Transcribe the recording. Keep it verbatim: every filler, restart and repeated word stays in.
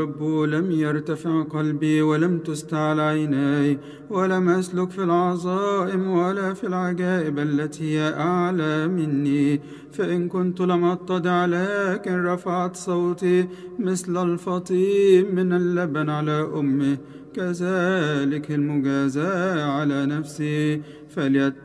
الرب لم يرتفع قلبي ولم تستعل عيناي، ولم أسلك في العظائم ولا في العجائب التي هي أعلى مني. فإن كنت لم أتضع لكن رفعت صوتي مثل الفطيم من اللبن على أمه، كذلك المجازاة على نفسي. فليت